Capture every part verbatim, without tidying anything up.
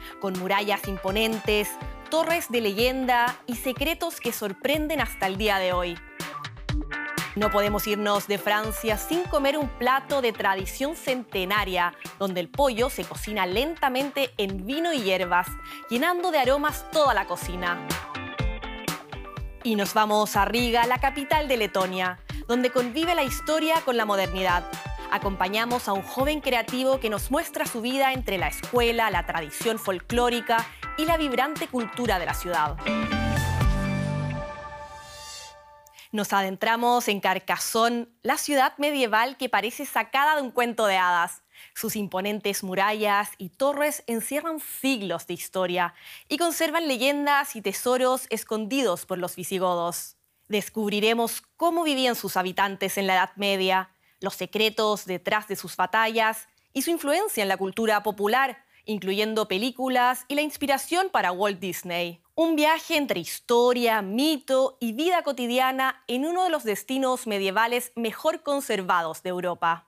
con murallas imponentes, torres de leyenda y secretos que sorprenden hasta el día de hoy. No podemos irnos de Francia sin comer un plato de tradición centenaria, donde el pollo se cocina lentamente en vino y hierbas, llenando de aromas toda la cocina. Y nos vamos a Riga, la capital de Letonia, donde convive la historia con la modernidad. Acompañamos a un joven creativo que nos muestra su vida entre la escuela, la tradición folclórica y la vibrante cultura de la ciudad. Nos adentramos en Carcassonne, la ciudad medieval que parece sacada de un cuento de hadas. Sus imponentes murallas y torres encierran siglos de historia y conservan leyendas y tesoros escondidos por los visigodos. Descubriremos cómo vivían sus habitantes en la Edad Media, los secretos detrás de sus batallas y su influencia en la cultura popular, incluyendo películas y la inspiración para Walt Disney. Un viaje entre historia, mito y vida cotidiana en uno de los destinos medievales mejor conservados de Europa.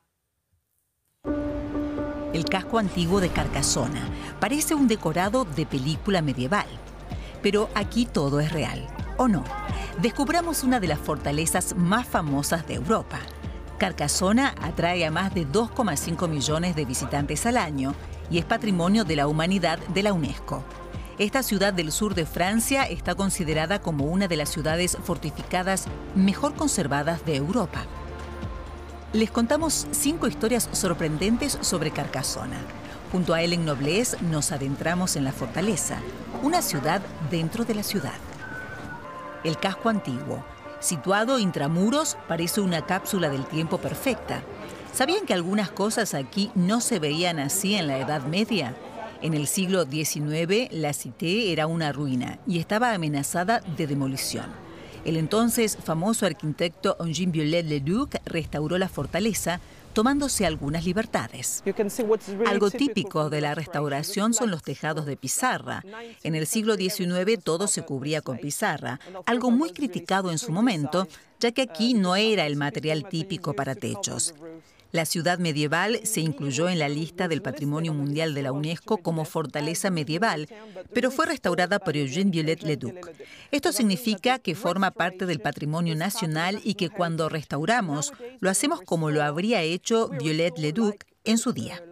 El casco antiguo de Carcassona parece un decorado de película medieval. Pero aquí todo es real, ¿o no? Descubramos una de las fortalezas más famosas de Europa. Carcassona atrae a más de dos coma cinco millones de visitantes al año y es Patrimonio de la Humanidad de la UNESCO. Esta ciudad del sur de Francia está considerada como una de las ciudades fortificadas mejor conservadas de Europa. Les contamos cinco historias sorprendentes sobre Carcassona. Junto a Ellen Noblesse nos adentramos en la fortaleza, una ciudad dentro de la ciudad. El casco antiguo, situado intramuros, parece una cápsula del tiempo perfecta. ¿Sabían que algunas cosas aquí no se veían así en la Edad Media? En el siglo diecinueve, la Cité era una ruina y estaba amenazada de demolición. El entonces famoso arquitecto Eugène Viollet-le-Duc restauró la fortaleza, tomándose algunas libertades. Algo típico de la restauración son los tejados de pizarra. En el siglo diecinueve todo se cubría con pizarra, algo muy criticado en su momento, ya que aquí no era el material típico para techos. La ciudad medieval se incluyó en la lista del Patrimonio Mundial de la UNESCO como fortaleza medieval, pero fue restaurada por Eugène Viollet-le-Duc. Esto significa que forma parte del patrimonio nacional y que cuando restauramos, lo hacemos como lo habría hecho Viollet-le-Duc en su día.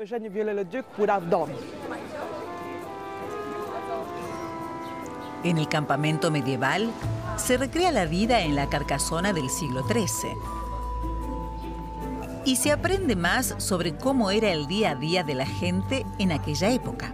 En el campamento medieval se recrea la vida en la Carcassona del siglo trece. Y se aprende más sobre cómo era el día a día de la gente en aquella época.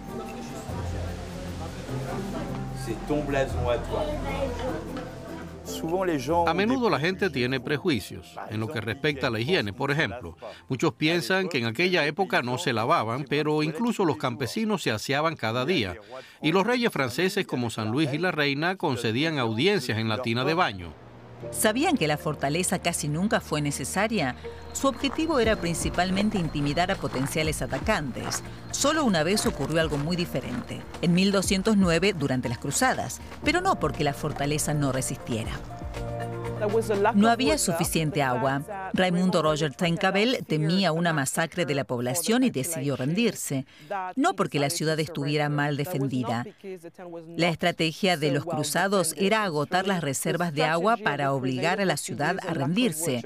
A menudo la gente tiene prejuicios en lo que respecta a la higiene. Por ejemplo, muchos piensan que en aquella época no se lavaban, pero incluso los campesinos se aseaban cada día. Y los reyes franceses como San Luis y la Reina concedían audiencias en la tina de baño. ¿Sabían que la fortaleza casi nunca fue necesaria? Su objetivo era principalmente intimidar a potenciales atacantes. Solo una vez ocurrió algo muy diferente, en mil doscientos nueve durante las Cruzadas, pero no porque la fortaleza no resistiera. No había suficiente agua. Raimundo Roger Trencavel temía una masacre de la población y decidió rendirse. No porque la ciudad estuviera mal defendida. La estrategia de los cruzados era agotar las reservas de agua para obligar a la ciudad a rendirse.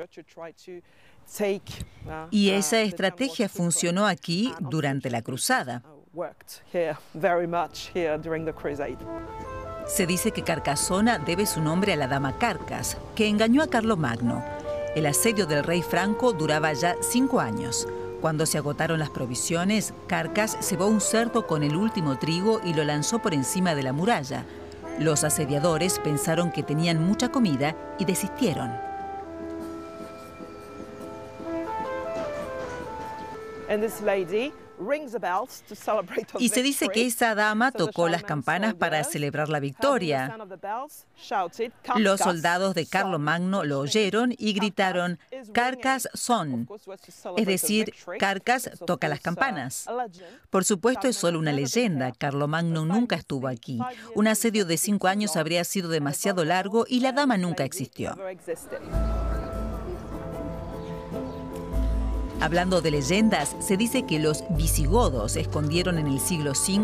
Y esa estrategia funcionó aquí durante la cruzada. Se dice que Carcassona debe su nombre a la dama Carcas, que engañó a Carlomagno. El asedio del rey franco duraba ya cinco años. Cuando se agotaron las provisiones, Carcas cebó un cerdo con el último trigo y lo lanzó por encima de la muralla. Los asediadores pensaron que tenían mucha comida y desistieron. Y se dice que esa dama tocó las campanas para celebrar la victoria. Los soldados de Carlomagno lo oyeron y gritaron «Carcas son», es decir, Carcas toca las campanas. Por supuesto, es solo una leyenda. Carlomagno nunca estuvo aquí. Un asedio de cinco años habría sido demasiado largo y la dama nunca existió. Hablando de leyendas, se dice que los visigodos escondieron en el siglo cinco